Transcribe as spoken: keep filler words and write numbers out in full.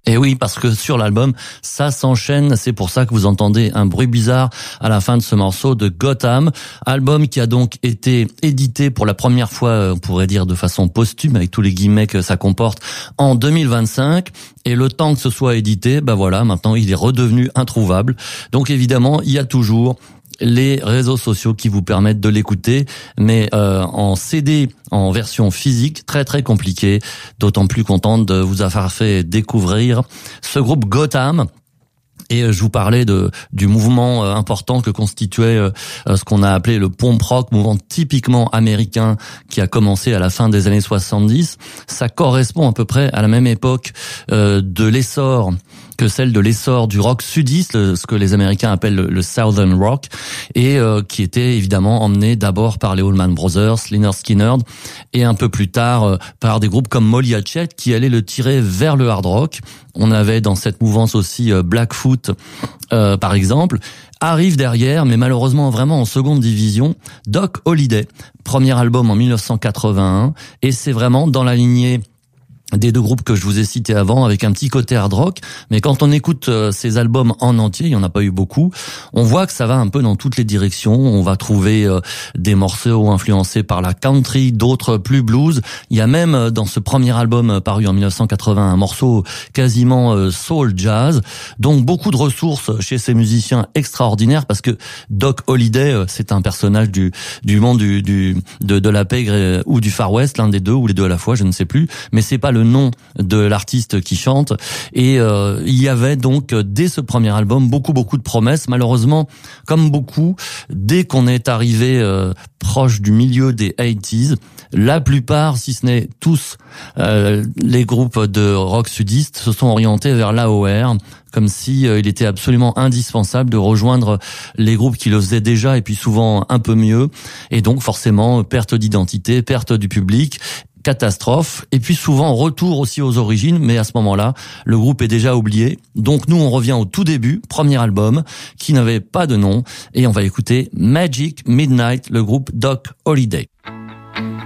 Et oui, parce que sur l'album, ça s'enchaîne. C'est pour ça que vous entendez un bruit bizarre à la fin de ce morceau de Gotham. Album qui a donc été édité pour la première fois, on pourrait dire de façon posthume, avec tous les guillemets que ça comporte, en deux mille vingt-cinq. Et le temps que ce soit édité, ben voilà, maintenant il est redevenu introuvable. Donc évidemment, il y a toujours les réseaux sociaux qui vous permettent de l'écouter, mais euh, en C D, en version physique, très très compliqué. D'autant plus contente de vous avoir fait découvrir ce groupe Gotham. Et je vous parlais de du mouvement important que constituait ce qu'on a appelé le punk rock, mouvement typiquement américain qui a commencé à la fin des années soixante-dix. Ça correspond à peu près à la même époque de l'essor que celle de l'essor du rock sudiste, ce que les Américains appellent le Southern Rock, et euh, qui était évidemment emmené d'abord par les Allman Brothers, Lynyrd Skynyrd, et un peu plus tard euh, par des groupes comme Molly Hatchet qui allaient le tirer vers le hard rock. On avait dans cette mouvance aussi euh, Blackfoot, euh, par exemple. Arrive derrière, mais malheureusement vraiment en seconde division, Doc Holliday, premier album en mille neuf cent quatre-vingt-un, et c'est vraiment dans la lignée des deux groupes que je vous ai cités avant, avec un petit côté hard rock. Mais quand on écoute euh, ces albums en entier, il y en a pas eu beaucoup, on voit que ça va un peu dans toutes les directions. On va trouver euh, des morceaux influencés par la country, d'autres plus blues. Il y a même euh, dans ce premier album euh, paru en mille neuf cent quatre-vingt un morceau quasiment euh, soul jazz. Donc beaucoup de ressources chez ces musiciens extraordinaires, parce que Doc Holliday, euh, c'est un personnage du du monde du, du de, de la pègre euh, ou du Far West, l'un des deux ou les deux à la fois, je ne sais plus. Mais c'est pas le le nom de l'artiste qui chante, et euh, il y avait donc dès ce premier album beaucoup beaucoup de promesses. Malheureusement, comme beaucoup, dès qu'on est arrivé euh, proche du milieu des quatre-vingt-dix, la plupart, si ce n'est tous, euh, les groupes de rock sudiste se sont orientés vers l'A O R, comme si euh, il était absolument indispensable de rejoindre les groupes qui le faisaient déjà, et puis souvent un peu mieux, et donc forcément perte d'identité, perte du public, catastrophe, et puis souvent retour aussi aux origines, mais à ce moment-là, le groupe est déjà oublié. Donc nous, on revient au tout début, premier album, qui n'avait pas de nom, et on va écouter Magic Midnight, le groupe Doc Holliday.